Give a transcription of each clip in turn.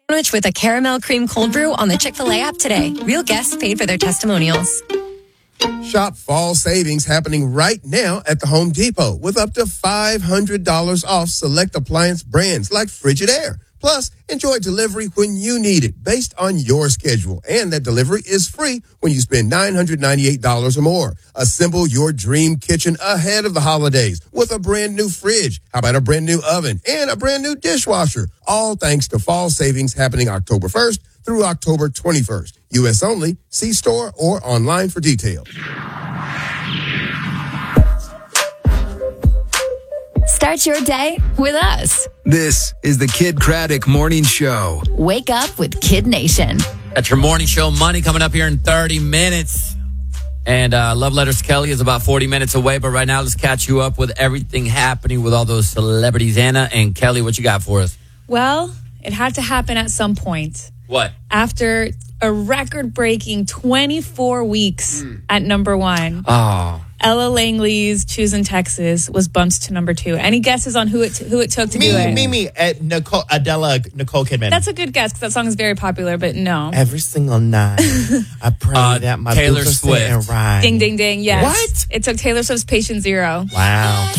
Sandwich with a caramel cream cold brew on the Chick-fil-A app today. Real guests paid for their testimonials. Shop fall savings happening right now at the Home Depot with up to $500 off select appliance brands like Frigidaire. Plus, enjoy delivery when you need it based on your schedule. And that delivery is free when you spend $998 or more. Assemble your dream kitchen ahead of the holidays with a brand new fridge. How about a brand new oven and a brand new dishwasher? All thanks to fall savings happening October 1st through October 21st. U.S. only. See store or online for details. Start your day with us. This is the Kid Craddock Morning Show. Wake up with Kid Nation. That's your morning show money coming up here in 30 minutes. And Love Letters Kelly is about 40 minutes away. But right now, let's catch you up with everything happening with all those celebrities. Anna and Kelly, what you got for us? Well, it had to happen at some point. What? After a record-breaking 24 weeks at number one. Oh. Ella Langley's Choosing Texas was bumped to number 2. Any guesses on who it took to do it? Me. Nicole Kidman. That's a good guess because that song is very popular, but no. Every single night, I pray that my Taylor boots are Swift. sitting right. Ding, ding, ding. Yes. What? It took Taylor Swift's Patient Zero. Wow.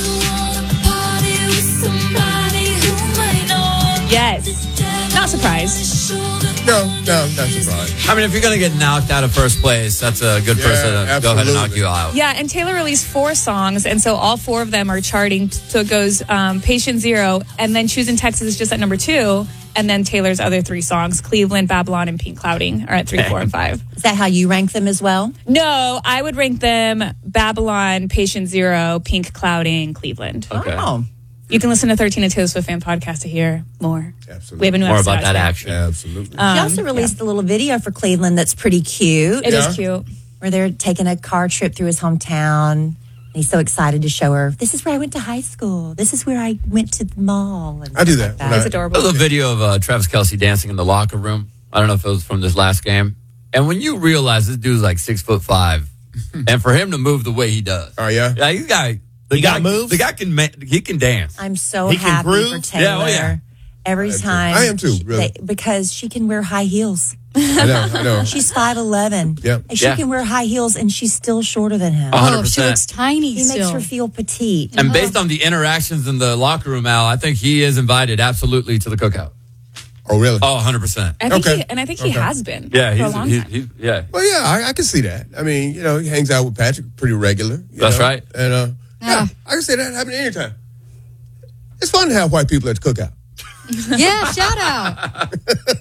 Yes. Not surprised. No, not surprised. I mean, if you're going to get knocked out of first place, that's a good person to go ahead and absolutely. knock you out. Yeah, and Taylor released 4 songs, and so all 4 of them are charting. So it goes Patient Zero, and then Choosing Texas is just at number 2, and then Taylor's other 3 songs, Cleveland, Babylon, and Pink Clouding, are at 3, 4, and 5. Is that how you rank them as well? No, I would rank them Babylon, Patient Zero, Pink Clouding, Cleveland. Okay. Oh. You can listen to 13 and Taylor Swift fan podcast to hear more. Absolutely. We have a new More episode about that today. action. Absolutely. She also released a little video for Cleveland that's pretty cute, It is cute. where they're taking a car trip through his hometown. And he's so excited to show her, this is where I went to high school. This is where I went to the mall. And I do stuff that. like It's adorable. There's a video of Travis Kelce dancing in the locker room. I don't know if it was from this last game. And when you realize this dude's like 6'5", and for him to move the way he does. Oh, yeah? Yeah, he's got... He got moves? The guy can dance. I'm so He can happy groove? for Taylor. Yeah, oh, yeah. Every time. I am too, really. because she can wear high heels. I know. She's 5'11". Yep. And she Yeah. can wear high heels, and she's still shorter than him. 100%. Oh, she looks tiny He still. makes her feel petite. And based on the interactions in the locker room, Al, I think he is invited absolutely to the cookout. Oh, really? Oh, 100%. I think Okay. I think he has been Yeah, for a long time. he's yeah. Well, yeah, I can see that. I mean, he hangs out with Patrick pretty regular. That's right. And, yeah, I can see that happening anytime. It's fun to have white people at the cookout. Yeah, shout out.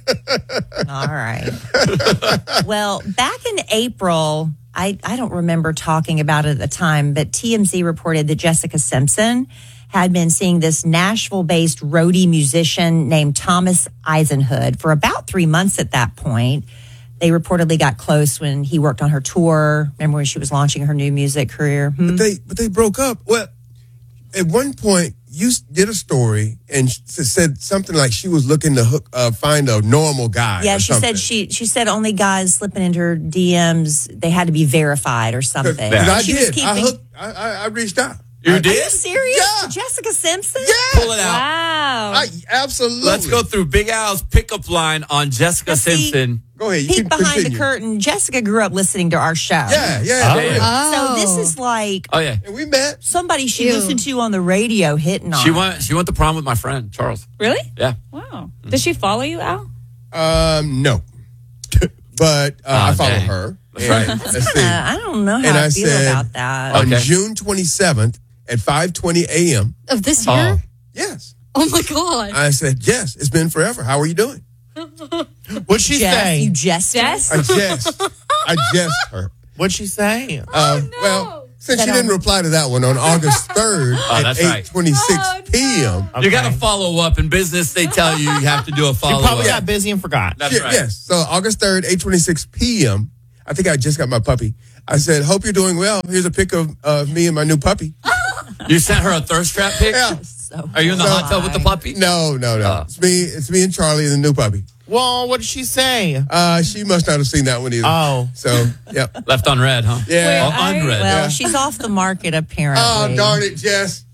All right. Well, back in April, I don't remember talking about it at the time, but TMZ reported that Jessica Simpson had been seeing this Nashville-based roadie musician named Thomas Eisenhood for about 3 months at that point. They reportedly got close when he worked on her tour. Remember when she was launching her new music career? But they broke up. Well, at one point, you did a story and said something like she was looking to find a normal guy. Yeah, or she something. said she said only guys slipping into her DMs, they had to be verified or something. Because I She was did. I reached out. You Are did? you serious? Yeah. Jessica Simpson? Yeah. Pull it out. Wow. Absolutely. Let's go through Big Al's pickup line on Jessica Now, see, Simpson. Go ahead. You Peek can behind continue. the curtain. Jessica grew up listening to our show. Yeah. So this is like Oh yeah. And we met. somebody she Ew. listened to on the radio hitting on. She went to prom with my friend Charles. Really? Yeah. Wow. Does she follow you, Al? No. But I follow dang. her. That's right. Let's see. I don't know how And I I feel said, about that. On Okay. June 27th at 5:20 a.m. Of this year? Oh. Yes. Oh my God. I said, yes, it's been forever. How are you doing? What'd she Jess, say? you jest. Jess? I jest her. What'd she say? Well, since she didn't reply to that one on August 3rd at that's right. 8:26 p.m. You got to follow up. In business, they tell you have to do a You follow probably up. got busy and forgot. That's Yeah, right. Yes. So August 3rd, 8:26 p.m. I think I just got my puppy. I said, hope you're doing well. Here's a pic of me and my new puppy. You sent her a thirst trap pic? Yeah. So Are you in the hot tub with the puppy? No. Oh. It's me and Charlie and the new puppy. Well, what did she say? She must not have seen that one either. Oh. So, yeah. Left on red, huh? Yeah. Oh, unread. well, Yeah. she's off the market apparently. Oh, darn it, Jess.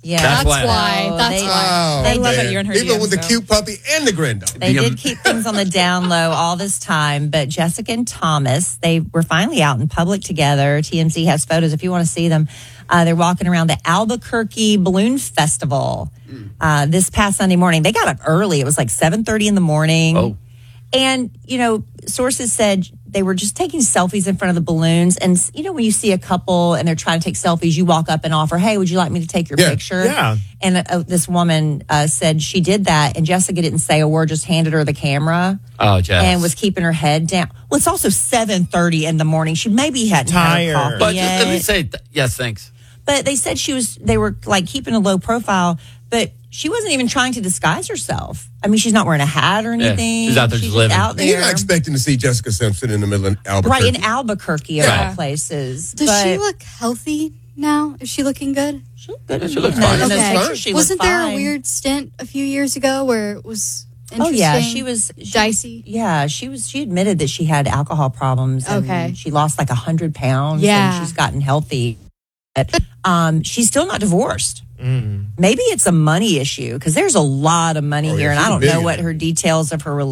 Yeah, That's That's why. Oh, That's they- why. They love did. it. You and her Even DMs, with the though. cute puppy and the granddog. They DM. did keep things on the down low all this time, but Jessica and Thomas, they were finally out in public together. TMZ has photos if you want to see them. They're walking around the Albuquerque Balloon Festival this past Sunday morning. They got up early. It was like 7:30 in the morning. Oh. And, sources said they were just taking selfies in front of the balloons. And, when you see a couple and they're trying to take selfies, you walk up and offer, hey, would you like me to take your Yeah. picture? Yeah. And this woman said she did that. And Jessica didn't say a word, just handed her the camera Oh, Jess. and was keeping her head down. Well, it's also 7:30 in the morning. She maybe hadn't had Tired. her coffee But yet. let me say, yes, thanks. But they said they were like keeping a low profile, but she wasn't even trying to disguise herself. I mean, she's not wearing a hat or anything. she's out there just living. out You're there. not expecting to see Jessica Simpson in the middle of Albuquerque. Right, in Albuquerque of Right. all places. Does But she look healthy now? Is she looking good? she looked good. Yeah, she looks in fine. those Okay. pictures, she Wasn't looked there a fine. weird stint a few years ago where it was Oh interesting? yeah, she was dicey. Yeah, she admitted that she had alcohol problems. And Okay. she lost like 100 pounds. Yeah. And she's gotten healthy. But, she's still not divorced. Mm. Maybe it's a money issue because there's a lot of money Oh, yeah, here, and she's I a don't know billionaire. what her details of her,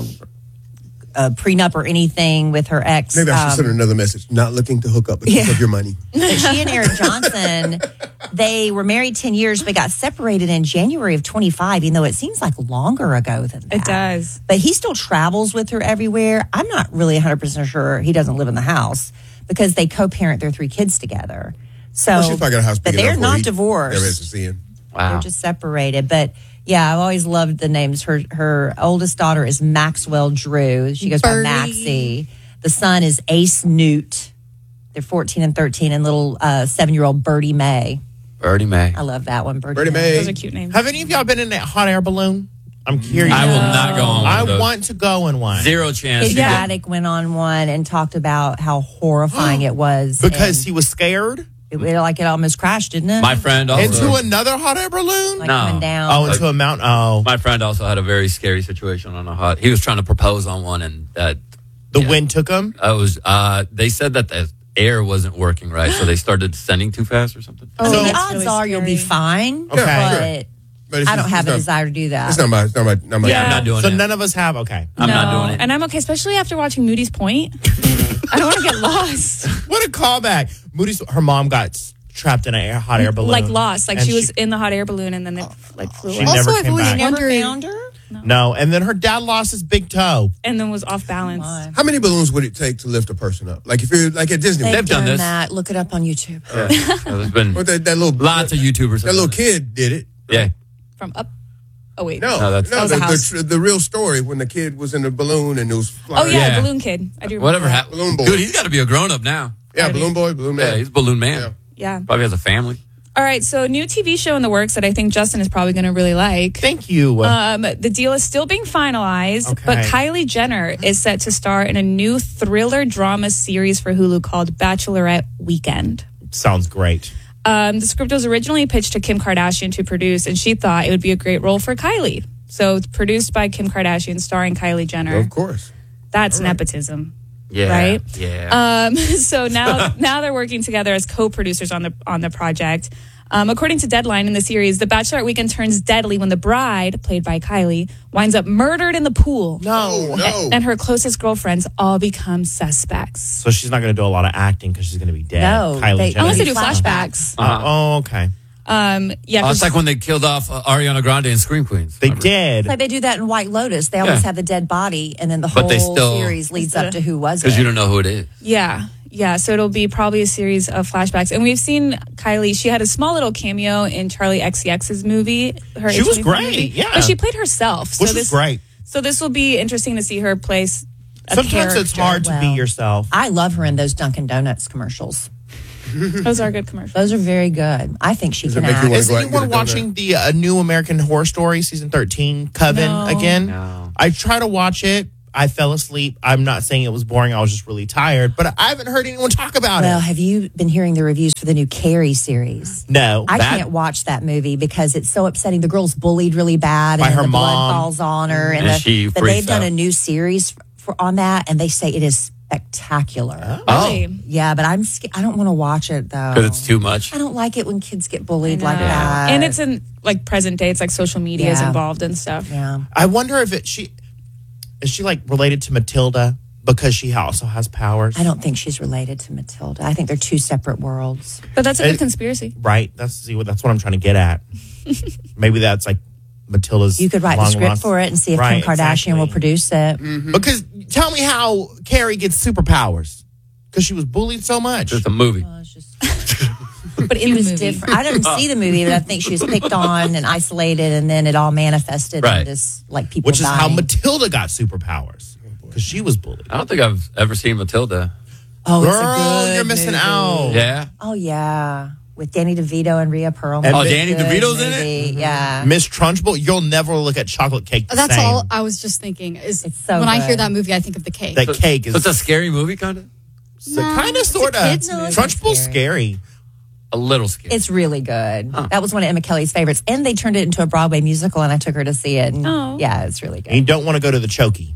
prenup or anything with her ex. Maybe I should send her another message. Not looking to hook up because Yeah. of your money. But she and Eric Johnson, they were married 10 years, but got separated in January of 25, even though it seems like longer ago than that. It does. But he still travels with her everywhere. I'm not really 100% sure he doesn't live in the house because they co-parent their 3 kids together. So, Well, she's probably got a house but big they're enough where not he divorced. never has to see him. Wow. They're just separated. But yeah, I've always loved the names. Her oldest daughter is Maxwell Drew. She goes by Birdie. Maxie. The son is Ace Newt. They're 14 and 13, and little 7-year-old Birdie May. Birdie May. I love that one, Birdie May. Those are cute names. Have any of y'all been in that hot air balloon? I'm curious. I will not go on one I of those. want to go in one. Zero chance. His Paddock went on one and talked about how horrifying it was. Because And he was scared it almost crashed, didn't it? My friend also. into another hot air balloon. like No. coming down. Oh, into a mountain. Oh, My friend also had a very scary situation on a hot. He was trying to propose on one, and the yeah. wind took him. was. They said that the air wasn't working right, so they started descending too fast or something. Oh, So- the That's odds really are you'll be scary. fine. Okay. But But I don't have a desire to do that. It's not my. It's not my. Not my Yeah, I'm not doing So it. none of us have. Okay. I'm not doing it. And I'm okay, especially after watching Moody's Point. I don't want to get lost. What a callback. Moody's. Her mom got trapped in a hot air balloon. Like lost. Like And she was in the hot air balloon and then it flew She away. never Also, I've came always back. Never wondered. found her? No, and then her dad lost his big toe. And then was off balance. How many balloons would it take to lift a person up? Like if you're like at Disney, They've done this. that. Look it up on YouTube. Yeah, there's been What that little lots of YouTubers. that little kid did it. Yeah. From up. Oh, wait. No, No, that's- That was a house. the real story when the kid was in the balloon and it was Oh, flying. yeah, Yeah. Balloon Kid. I do remember Whatever that. happened. Balloon boy. Dude, he's got to be a grown up now. Yeah, balloon boy, balloon man. Yeah, he's a balloon man. Yeah. Yeah. Probably has a family. All right, so new TV show in the works that I think Justin is probably going to really like. Thank you. The deal is still being finalized, Okay. but Kylie Jenner is set to star in a new thriller drama series for Hulu called Bachelorette Weekend. Sounds great. The script was originally pitched to Kim Kardashian to produce, and she thought it would be a great role for Kylie. So it's produced by Kim Kardashian, starring Kylie Jenner. Of course. That's nepotism. Yeah. Right? Yeah. So now they're working together as co-producers on the project. According to Deadline in the series, the Bachelorette Weekend turns deadly when the bride, played by Kylie, winds up murdered in the pool. No. No. And her closest girlfriends all become suspects. So she's not going to do a lot of acting because she's going to be dead. No, Kylie they- Jenner. Unless they do Flashbacks. flashbacks. Oh, okay. Yeah, Oh, it's 'cause- like when they killed off Ariana Grande in Scream Queens. They Remember? did. Like they do that in White Lotus. They always Yeah. have the dead body, and then the But whole they still- series leads up to who was Because it. you don't know who it is. yeah. So it'll be probably a series of flashbacks. And we've seen Kylie, she had a small little cameo in Charlie XCX's movie. Her She was A24 great, movie. yeah. But she played herself. Which was great. So this will be interesting to see her play a Sometimes it's character. hard to be Well, yourself. I love her in those Dunkin' Donuts commercials. Those are good commercials. Those are very good. I think she Does it can make you act. wanna Is go out and anyone get a donut? watching the new American Horror Story season 13 Coven No. again? No. I tried to watch it. I fell asleep. I'm not saying it was boring. I was just really tired, but I haven't heard anyone talk about Well, it. have you been hearing the reviews for the new Carrie series? No. I That- can't watch that movie because it's so upsetting. The girl's bullied really bad, By and her the blood mom. falls on her. And And she but freaks they've done out. a new series on that, and they say it is spectacular. Really? Yeah, but I don't want to watch it though. Because it's too much. I don't like it when kids get bullied like that. And it's in like present day. It's like social media is Yeah. involved and stuff. yeah. I wonder if is she like related to Matilda because she also has powers? I don't think she's related to Matilda. I think they're two separate worlds. But that's a good conspiracy. Right. That's what I'm trying to get at. Maybe that's like Matilda's. You could write the long script lost- for it and see if Right, Kim Kardashian will exactly. produce it. Because tell me how Carrie gets superpowers because she was bullied so much. It's a movie. But in She the was movie. different. I didn't see the movie, but I think she was picked on and isolated, and then it all manifested Right. in this like people Which is dying. how Matilda got superpowers because she was bullied. I don't think I've ever seen Matilda. Oh, it's a Girl, good you're missing movie. out. Yeah. Oh yeah, with Danny DeVito and Rhea Perlman. And Oh, Good Danny DeVito's in it? movie. Yeah. Miss Trunchbull, you'll never look at chocolate cake the That's same. all I was just thinking. Is It's so when I good. hear that movie, I think of the cake. That cake is So it's a scary movie, kind of? kind of, sort of. kid's movie. Trunchbull's scary. A little scary. It's really good. That was one of Emma Kelly's favorites, and they turned it into a Broadway musical, and I took her to see it. And Oh. yeah, it's really And you good. don't want to go to the Chokey.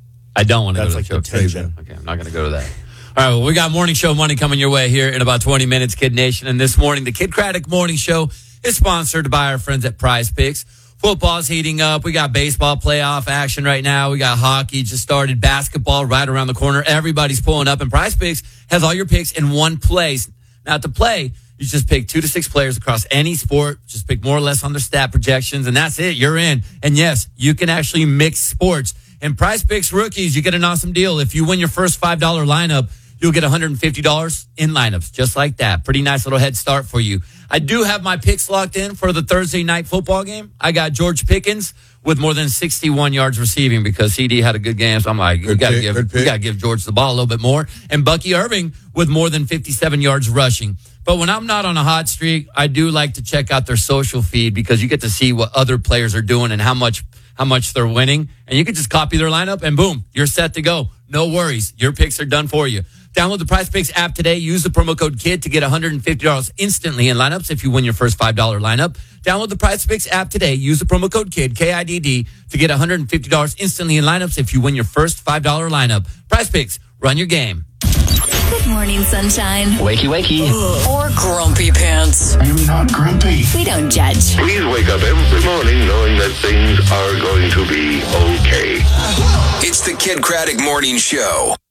I don't want to go That's to like the the show. tension. Okay, I'm not going to go to that. All right, well, we got Morning Show Money coming your way here in about 20 minutes, Kid Nation. And this morning, the Kid Craddock Morning Show is sponsored by our friends at Prize Picks. Football's heating up. We got baseball playoff action right now. We got hockey just started. Basketball right around the corner. Everybody's pulling up. And Prize Picks has all your picks in one place. Now, to play, you just pick 2 to 6 players across any sport. Just pick more or less on their stat projections, and that's it. You're in. And yes, you can actually mix sports. And Prize Picks rookies, you get an awesome deal. If you win your first $5 lineup, you'll get $150 in lineups, just like that. Pretty nice little head start for you. I do have my picks locked in for the Thursday night football game. I got George Pickens with more than 61 yards receiving because CD had a good game. So I'm like, we got to give George the ball a little bit more. And Bucky Irving with more than 57 yards rushing. But when I'm not on a hot streak, I do like to check out their social feed because you get to see what other players are doing and how much they're winning. And you can just copy their lineup and boom, you're set to go. No worries. Your picks are done for you. Download the Prize Picks app today. Use the promo code KID to get $150 instantly in lineups if you win your first $5 lineup. Download the Prize Picks app today. Use the promo code KID, K-I-D-D, to get $150 instantly in lineups if you win your first $5 lineup. Prize Picks, run your game. Good morning, sunshine. Wakey, wakey. Or grumpy pants. I'm not grumpy. We don't judge. Please wake up every morning knowing that things are going to be okay. It's the Kid Craddock Morning Show.